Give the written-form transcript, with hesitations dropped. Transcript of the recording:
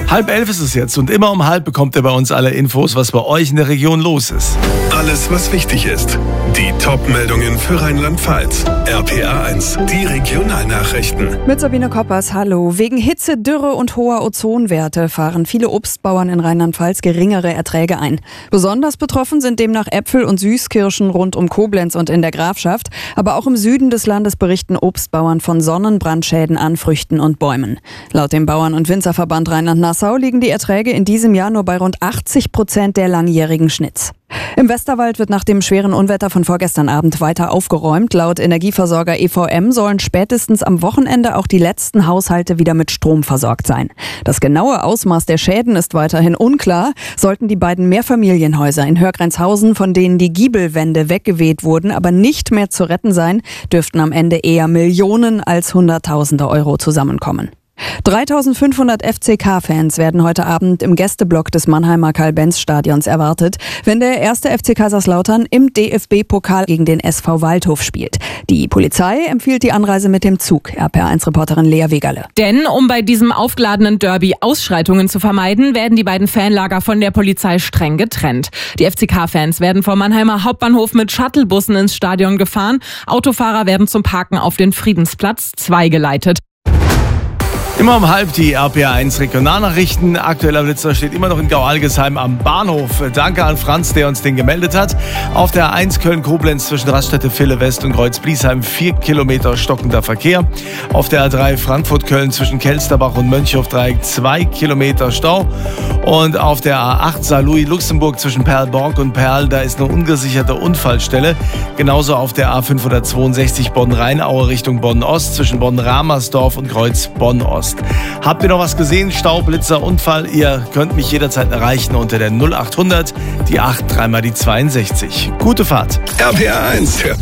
10:30 ist es jetzt und immer um halb bekommt ihr bei uns alle Infos, was bei euch in der Region los ist. Alles, was wichtig ist. Die Top-Meldungen für Rheinland-Pfalz. RPA 1, die Regionalnachrichten. Mit Sabine Koppers, hallo. Wegen Hitze, Dürre und hoher Ozonwerte fahren viele Obstbauern in Rheinland-Pfalz geringere Erträge ein. Besonders betroffen sind demnach Äpfel und Süßkirschen rund um Koblenz und in der Grafschaft. Aber auch im Süden des Landes berichten Obstbauern von Sonnenbrandschäden an Früchten und Bäumen. Laut dem Bauern- und Winzerverband Rheinland-Nassau liegen die Erträge in diesem Jahr nur bei rund 80% der langjährigen Schnitts. Im Westerwald wird nach dem schweren Unwetter von vorgestern Abend weiter aufgeräumt. Laut Energieversorger EVM sollen spätestens am Wochenende auch die letzten Haushalte wieder mit Strom versorgt sein. Das genaue Ausmaß der Schäden ist weiterhin unklar. Sollten die beiden Mehrfamilienhäuser in Hörgrenzhausen, von denen die Giebelwände weggeweht wurden, aber nicht mehr zu retten sein, dürften am Ende eher Millionen als Hunderttausende Euro zusammenkommen. 3.500 FCK-Fans werden heute Abend im Gästeblock des Mannheimer Karl-Benz-Stadions erwartet, wenn der erste FC Kaiserslautern im DFB-Pokal gegen den SV Waldhof spielt. Die Polizei empfiehlt die Anreise mit dem Zug. RPA1-Reporterin Lea Wegerle. Denn um bei diesem aufgeladenen Derby Ausschreitungen zu vermeiden, werden die beiden Fanlager von der Polizei streng getrennt. Die FCK-Fans werden vom Mannheimer Hauptbahnhof mit Shuttlebussen ins Stadion gefahren. Autofahrer werden zum Parken auf den Friedensplatz 2 geleitet. Immer um halb die RPA 1 Regionalnachrichten. Aktueller Blitzer steht immer noch in Gau-Algesheim am Bahnhof. Danke an Franz, der uns den gemeldet hat. Auf der A1 Köln-Koblenz zwischen Raststätte Ville West und Kreuz-Bliesheim 4 Kilometer stockender Verkehr. Auf der A3 Frankfurt-Köln zwischen Kelsterbach und Mönchhof-Dreieck 2 Kilometer Stau. Und auf der A8 Saarlouis-Luxemburg zwischen Perlborg und Perl, da ist eine ungesicherte Unfallstelle. Genauso auf der A562 Bonn-Rheinaue Richtung Bonn-Ost zwischen Bonn-Ramersdorf und Kreuz-Bonn-Ost. Habt ihr noch was gesehen? Stau, Blitzer, Unfall? Ihr könnt mich jederzeit erreichen unter der 0800, die 8, dreimal die 62. Gute Fahrt. RPA 1.